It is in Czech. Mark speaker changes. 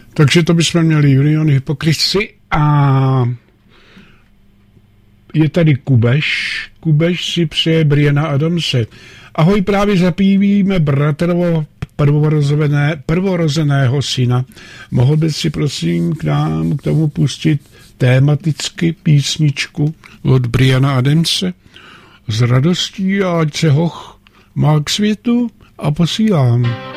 Speaker 1: Takže to bychom měli Union Hypocrisy a je tady Kubeš. Kubeš si přeje Briana Adamse. Ahoj, právě zapívíme bratrovo prvorozeného syna. Mohl bys si prosím k nám k tomu pustit tématicky písničku od Briana Adamse? S radostí a ať se hoch má k světu a posílám.